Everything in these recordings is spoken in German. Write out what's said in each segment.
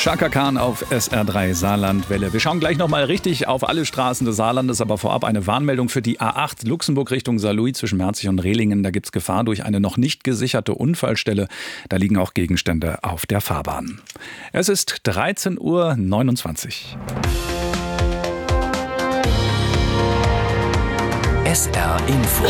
Chaka Khan auf SR3 Saarlandwelle. Wir schauen gleich nochmal richtig auf alle Straßen des Saarlandes, aber vorab eine Warnmeldung für die A8 Luxemburg Richtung Saarlouis zwischen Merzig und Rehlingen. Da gibt es Gefahr durch eine noch nicht gesicherte Unfallstelle. Da liegen auch Gegenstände auf der Fahrbahn. Es ist 13:29 Uhr. SR Info.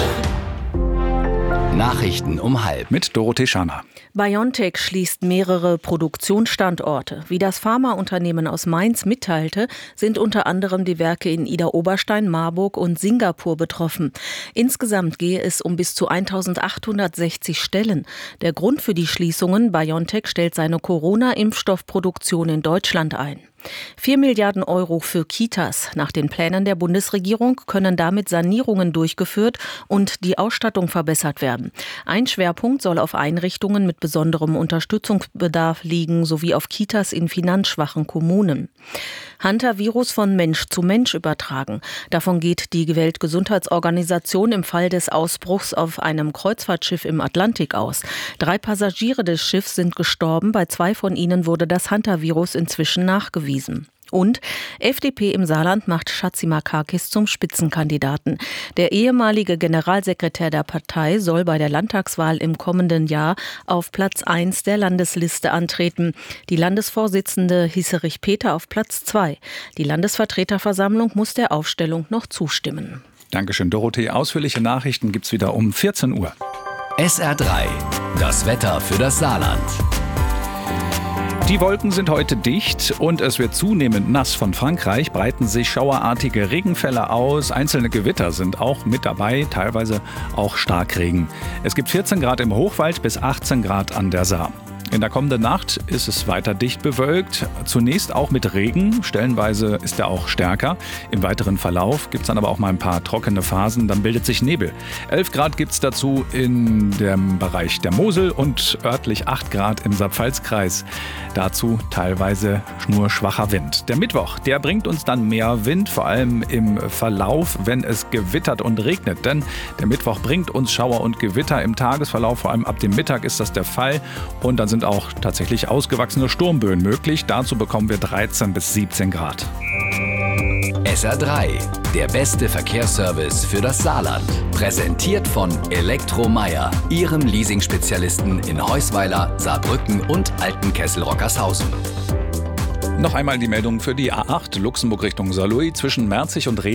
Nachrichten um 12:30. Mit Dorothee Scharner. BioNTech schließt mehrere Produktionsstandorte. Wie das Pharmaunternehmen aus Mainz mitteilte, sind unter anderem die Werke in Idar-Oberstein, Marburg und Singapur betroffen. Insgesamt gehe es um bis zu 1860 Stellen. Der Grund für die Schließungen: BioNTech stellt seine Corona-Impfstoffproduktion in Deutschland ein. 4 Milliarden Euro für Kitas. Nach den Plänen der Bundesregierung können damit Sanierungen durchgeführt und die Ausstattung verbessert werden. Ein Schwerpunkt soll auf Einrichtungen mit besonderem Unterstützungsbedarf liegen, sowie auf Kitas in finanzschwachen Kommunen. Hantavirus von Mensch zu Mensch übertragen. Davon geht die Weltgesundheitsorganisation im Fall des Ausbruchs auf einem Kreuzfahrtschiff im Atlantik aus. 3 Passagiere des Schiffs sind gestorben, bei 2 von ihnen wurde das Hantavirus inzwischen nachgewiesen. Und FDP im Saarland macht Chatzimarkakis zum Spitzenkandidaten. Der ehemalige Generalsekretär der Partei soll bei der Landtagswahl im kommenden Jahr auf Platz 1 der Landesliste antreten. Die Landesvorsitzende Hisserich Peter auf Platz 2. Die Landesvertreterversammlung muss der Aufstellung noch zustimmen. Dankeschön, Dorothee. Ausführliche Nachrichten gibt's wieder um 14 Uhr. SR3. Das Wetter für das Saarland. Die Wolken sind heute dicht und es wird zunehmend nass. Von Frankreich breiten sich schauerartige Regenfälle aus. Einzelne Gewitter sind auch mit dabei, teilweise auch Starkregen. Es gibt 14 Grad im Hochwald bis 18 Grad an der Saar. In der kommenden Nacht ist es weiter dicht bewölkt, zunächst auch mit Regen, stellenweise ist er auch stärker. Im weiteren Verlauf gibt es dann aber auch mal ein paar trockene Phasen, dann bildet sich Nebel. 11 Grad gibt es dazu in dem Bereich der Mosel und örtlich 8 Grad im Saarpfalzkreis. Dazu teilweise nur schwacher Wind. Der Mittwoch, der bringt uns dann mehr Wind, vor allem im Verlauf, wenn es gewittert und regnet. Denn der Mittwoch bringt uns Schauer und Gewitter im Tagesverlauf, vor allem ab dem Mittag ist das der Fall. Und dann sind auch tatsächlich ausgewachsene Sturmböen möglich. Dazu bekommen wir 13 bis 17 Grad. SR3, der beste Verkehrsservice für das Saarland. Präsentiert von Elektromeier, Ihrem Leasing-Spezialisten in Heusweiler, Saarbrücken und Altenkessel-Rockershausen. Noch einmal die Meldung für die A8 Luxemburg Richtung Saarlouis zwischen Merzig und